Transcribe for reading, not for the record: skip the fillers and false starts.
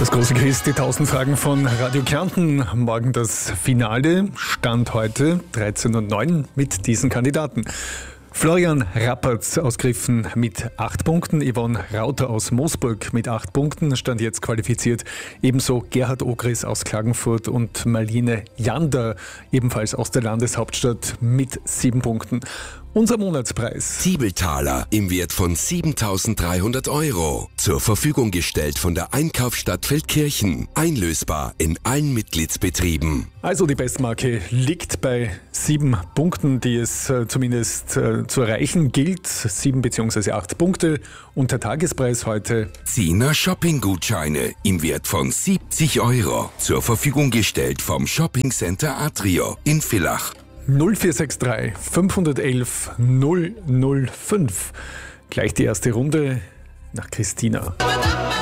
Das große Quiz, die 1000 Fragen von Radio Kärnten. Morgen das Finale. Stand heute 13:09 mit diesen Kandidaten. Florian Rappert aus Griffen mit 8 Punkten, Yvonne Rauter aus Moosburg mit 8 Punkten, stand jetzt qualifiziert. Ebenso Gerhard Ogris aus Klagenfurt und Marlene Jander, ebenfalls aus der Landeshauptstadt mit 7 Punkten. Unser Monatspreis. Siebeltaler im Wert von 7.300 €. Zur Verfügung gestellt von der Einkaufsstadt Feldkirchen. Einlösbar in allen Mitgliedsbetrieben. Also die Bestmarke liegt bei 7 Punkten, die es zumindest zu erreichen gilt. 7 bzw. 8 Punkte. Und der Tagespreis heute. Ziener Shopping-Gutscheine im Wert von 70 €. Zur Verfügung gestellt vom Shopping Center Atrio in Villach. 0463 511 005. Gleich die erste Runde nach Christina.